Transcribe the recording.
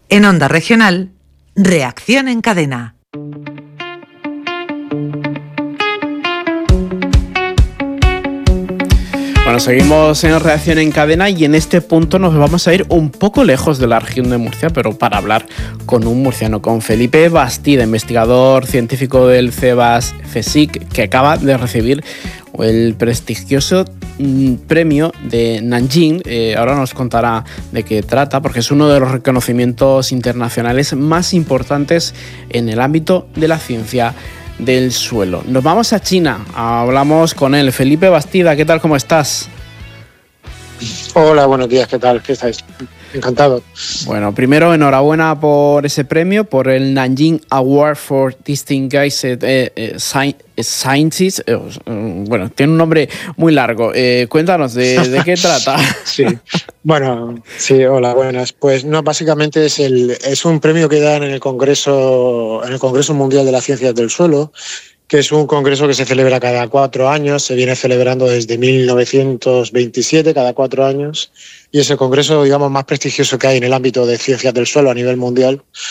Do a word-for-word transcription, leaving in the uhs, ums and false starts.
En Onda Regional, Reacción en Cadena. Bueno, seguimos en Reacción en Cadena y en este punto nos vamos a ir un poco lejos de la región de Murcia, pero para hablar con un murciano, con Felipe Bastida, investigador científico del CEBAS CSIC, que acaba de recibir el prestigioso mm, premio de Nanjing. Eh, ahora nos contará de qué trata, porque es uno de los reconocimientos internacionales más importantes en el ámbito de la ciencia del suelo. Nos vamos a China, hablamos con él. Felipe Bastida, ¿qué tal? ¿Cómo estás? Hola, buenos días, ¿qué tal? ¿Qué estáis? Encantado. Bueno, primero, enhorabuena por ese premio, por el Nanjing Award for Distinguished eh, eh, Scientists. Eh, bueno, tiene un nombre muy largo. Eh, cuéntanos, ¿de, de qué trata? Sí, bueno, sí, hola, buenas. Pues no, básicamente es, el, es un premio que dan en el Congreso, en el Congreso Mundial de las Ciencias del Suelo, que es un congreso que se celebra cada cuatro años, se viene celebrando desde mil novecientos veintisiete, cada cuatro años, y es el congreso, digamos, más prestigioso que hay en el ámbito de ciencias del suelo a nivel mundial.